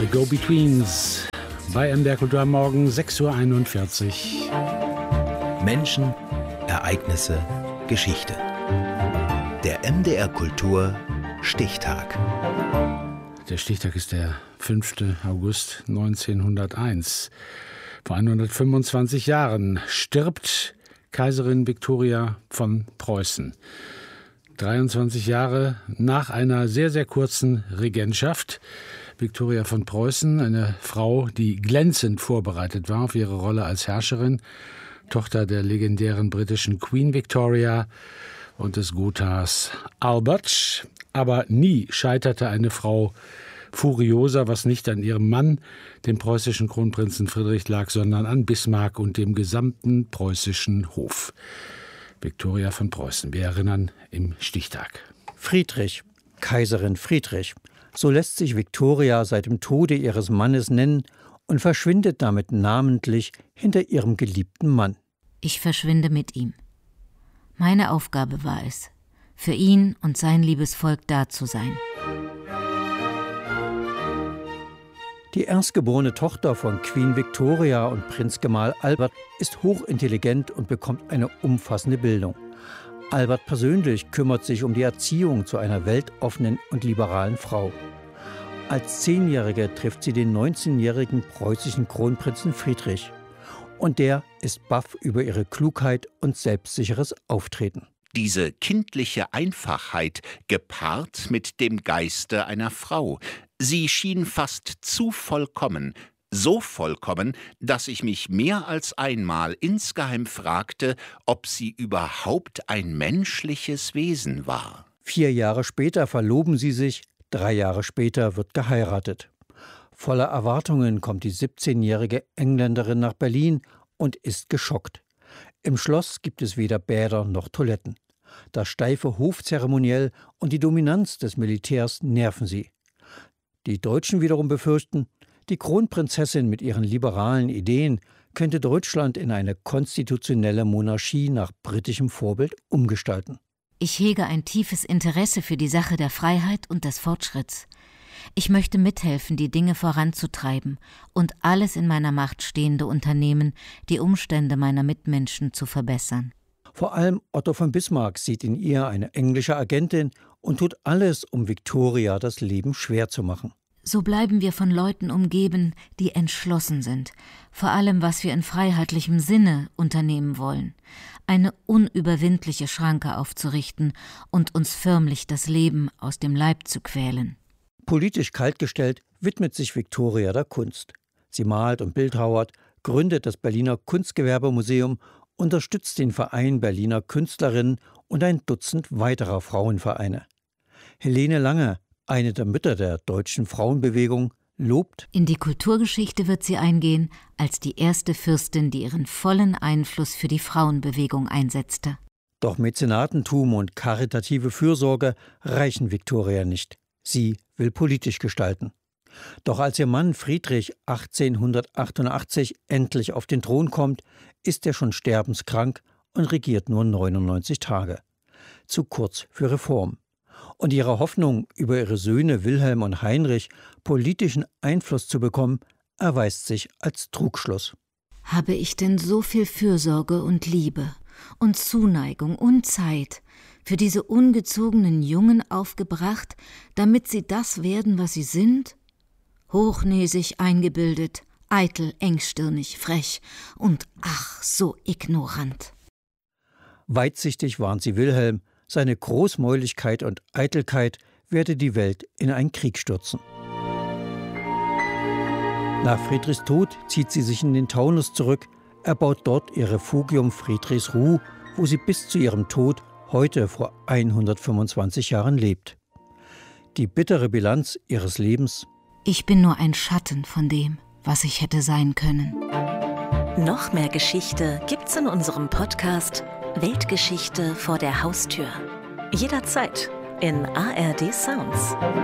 The Go-Betweens bei MDR Kultur am Morgen 6:41 Uhr. Menschen, Ereignisse, Geschichte. Der MDR Kultur Stichtag. Der Stichtag ist der 5. August 1901. Vor 125 Jahren stirbt Kaiserin Viktoria von Preußen. 23 Jahre nach einer sehr, sehr kurzen Regentschaft. Viktoria von Preußen, eine Frau, die glänzend vorbereitet war auf ihre Rolle als Herrscherin, Tochter der legendären britischen Queen Victoria und des Gothaers Albert. Aber nie scheiterte eine Frau furioser, was nicht an ihrem Mann, dem preußischen Kronprinzen Friedrich, lag, sondern an Bismarck und dem gesamten preußischen Hof. Viktoria von Preußen, wir erinnern im Stichtag. Friedrich, Kaiserin Friedrich. So lässt sich Viktoria seit dem Tode ihres Mannes nennen und verschwindet damit namentlich hinter ihrem geliebten Mann. Ich verschwinde mit ihm. Meine Aufgabe war es, für ihn und sein liebes Volk da zu sein. Die erstgeborene Tochter von Queen Victoria und Prinzgemahl Albert ist hochintelligent und bekommt eine umfassende Bildung. Albert persönlich kümmert sich um die Erziehung zu einer weltoffenen und liberalen Frau. Als 10-Jährige trifft sie den 19-jährigen preußischen Kronprinzen Friedrich. Und der ist baff über ihre Klugheit und selbstsicheres Auftreten. Diese kindliche Einfachheit gepaart mit dem Geiste einer Frau. Sie schien fast zu vollkommen. So vollkommen, dass ich mich mehr als einmal insgeheim fragte, ob sie überhaupt ein menschliches Wesen war. 4 Jahre später verloben sie sich, 3 Jahre später wird geheiratet. Voller Erwartungen kommt die 17-jährige Engländerin nach Berlin und ist geschockt. Im Schloss gibt es weder Bäder noch Toiletten. Das steife Hofzeremoniell und die Dominanz des Militärs nerven sie. Die Deutschen wiederum befürchten, die Kronprinzessin mit ihren liberalen Ideen könnte Deutschland in eine konstitutionelle Monarchie nach britischem Vorbild umgestalten. Ich hege ein tiefes Interesse für die Sache der Freiheit und des Fortschritts. Ich möchte mithelfen, die Dinge voranzutreiben und alles in meiner Macht Stehende unternehmen, die Umstände meiner Mitmenschen zu verbessern. Vor allem Otto von Bismarck sieht in ihr eine englische Agentin und tut alles, um Viktoria das Leben schwer zu machen. So bleiben wir von Leuten umgeben, die entschlossen sind, vor allem was wir in freiheitlichem Sinne unternehmen wollen, eine unüberwindliche Schranke aufzurichten und uns förmlich das Leben aus dem Leib zu quälen. Politisch kaltgestellt widmet sich Viktoria der Kunst. Sie malt und bildhauert, gründet das Berliner Kunstgewerbemuseum, unterstützt den Verein Berliner Künstlerinnen und ein Dutzend weiterer Frauenvereine. Helene Lange, eine der Mütter der deutschen Frauenbewegung, lobt: In die Kulturgeschichte wird sie eingehen als die erste Fürstin, die ihren vollen Einfluss für die Frauenbewegung einsetzte. Doch Mäzenatentum und karitative Fürsorge reichen Viktoria nicht. Sie will politisch gestalten. Doch als ihr Mann Friedrich 1888 endlich auf den Thron kommt, ist er schon sterbenskrank und regiert nur 99 Tage. Zu kurz für Reform. Und ihre Hoffnung, über ihre Söhne Wilhelm und Heinrich politischen Einfluss zu bekommen, erweist sich als Trugschluss. Habe ich denn so viel Fürsorge und Liebe und Zuneigung und Zeit für diese ungezogenen Jungen aufgebracht, damit sie das werden, was sie sind? Hochnäsig eingebildet, eitel, engstirnig, frech und ach, so ignorant. Weitsichtig warnt sie Wilhelm, seine Großmäuligkeit und Eitelkeit werde die Welt in einen Krieg stürzen. Nach Friedrichs Tod zieht sie sich in den Taunus zurück, erbaut dort ihr Refugium Friedrichsruh, wo sie bis zu ihrem Tod heute vor 125 Jahren lebt. Die bittere Bilanz ihres Lebens: Ich bin nur ein Schatten von dem, was ich hätte sein können. Noch mehr Geschichte gibt's in unserem Podcast Weltgeschichte vor der Haustür. Jederzeit in ARD Sounds.